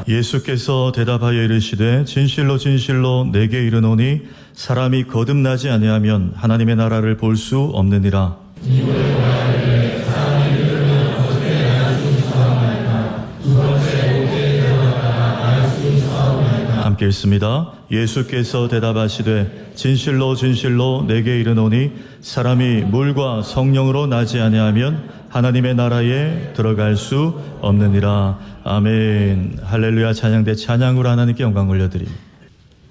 예수께서 대답하여 이르시되 진실로 진실로 내게 이르노니 사람이 거듭나지 아니하면 하나님의 나라를 볼 수 없느니라. 함께 읽습니다. 예수께서 대답하시되 진실로 진실로 내게 이르노니 사람이 물과 성령으로 나지 아니하면 하나님의 나라에 들어갈 수 없느니라. 아멘. 할렐루야. 찬양대 찬양으로 하나님께 영광 올려드립니다.